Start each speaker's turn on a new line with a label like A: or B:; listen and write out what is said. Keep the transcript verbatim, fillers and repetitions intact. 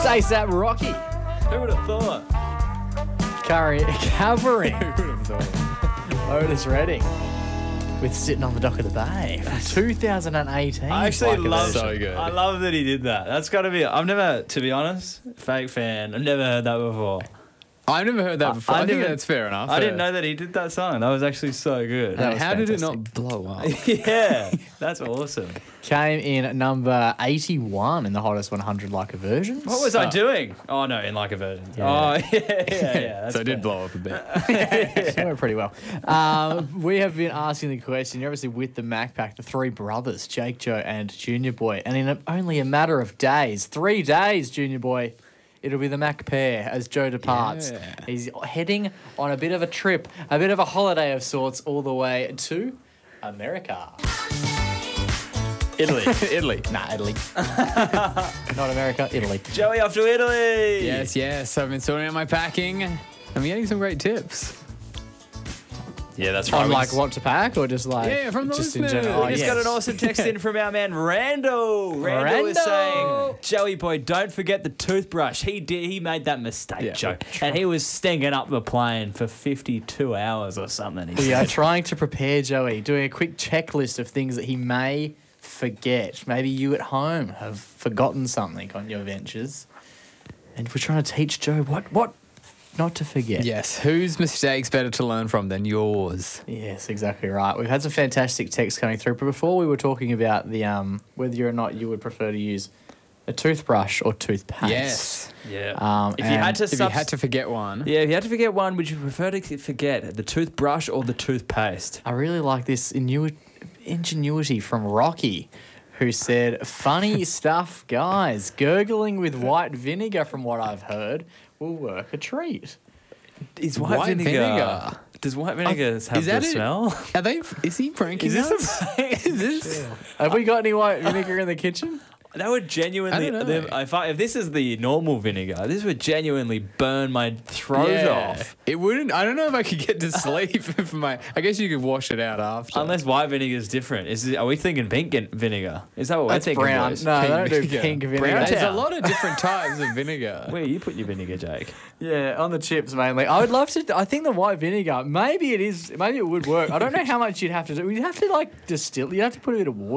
A: It's ASAP Rocky.
B: Who would have thought?
A: Curry, covering
C: Who would have thought?
A: Otis Redding with Sitting on the Dock of the Bay from two thousand eighteen.
B: I actually
A: Like a
B: love
A: version.
C: So good.
B: I love that he did that. That's got to be. I've never, to be honest, fake fan. I've never heard that before.
C: I've never heard that before. I,
B: I
C: think
B: never-
C: that's fair enough.
B: I didn't know that he did that song. That was actually so good.
A: That
C: And
A: was
C: how did it
A: fantastic.
C: not blow up?
B: Yeah, that's awesome.
A: Came in at number eighty-one in the hottest one hundred like a versions.
B: What was I doing? Oh no, in like a version. Oh yeah, yeah, yeah. That's
C: so it did
B: fair.
C: blow up a bit.
A: It went pretty well. Um, we have been asking the question. You're obviously with the Mac Pack, the three brothers, Jake, Joe, and Junior Boy. And in a, only a matter of days, three days, Junior Boy, it'll be the Mac pair as Joe departs.
C: Yeah.
A: He's heading on a bit of a trip, a bit of a holiday of sorts, all the way to America. Italy.
C: Italy.
A: Nah, Italy. Not America, Italy.
B: Joey off to Italy.
C: Yes, yes. I've been sorting out my packing. I'm getting some great tips.
B: Yeah, that's right.
A: On
B: We
A: like
B: just-
A: what to pack or just like
C: Yeah, from the
A: just in
C: listeners.
A: general. Oh,
B: We just got
A: yes.
B: an awesome text in from our man Rando. Rando is
A: Rando.
B: saying, Joey boy, don't forget the toothbrush. He did. He made that mistake,
C: Yeah,
B: Joe,
C: we're
B: and he was stinking up the plane for fifty-two hours or something. He
A: We
B: said.
A: are trying to prepare Joey, doing a quick checklist of things that he may forget. Maybe you at home have forgotten something on your ventures. And we're trying to teach Joe what, what not to forget.
C: Yes. Whose mistakes better to learn from than yours?
A: Yes, exactly right. We've had some fantastic texts coming through, but before we were talking about the um, whether or not you would prefer to use a toothbrush or toothpaste.
C: Yes.
B: Yeah.
A: Um,
B: if you had
A: and
B: to,
C: If you
B: subs-
C: had to forget one.
B: yeah, if you had to forget one, would you prefer to forget the toothbrush or the toothpaste?
A: I really like this inu- ingenuity from Rocky, who said, funny stuff, guys. Gurgling with white vinegar, from what I've heard, will work a treat.
B: Is
C: white
B: white, vinegar,
C: vinegar.
B: Does white vinegar have
C: is that
B: the
C: it?
B: smell?
C: Are they? Is he pranking
B: Is this
C: us?
B: a
C: Is this?
A: Have we got any white vinegar in the kitchen?
B: That would genuinely.
C: I don't know.
B: the- If, I, if this is the normal vinegar, this would genuinely burn my throat
C: Yeah.
B: off.
C: It wouldn't. I don't know if I could get to sleep for my. I guess you could wash it out after.
B: Unless white vinegar is different. Is it, are we thinking pink in- vinegar? Is that what
A: That's
B: we're thinking?
A: brown.
B: boys?
A: No, they don't do
C: vinegar.
A: pink vinegar.
B: Brown
C: There's
B: town.
C: a lot of different types of vinegar.
B: Where you put your vinegar, Jake?
A: Yeah, on the chips mainly. I would love to. I think the white vinegar, maybe it is, maybe it would work. I don't know how much you'd have to do. You'd have to like distill. You'd have to put a bit of water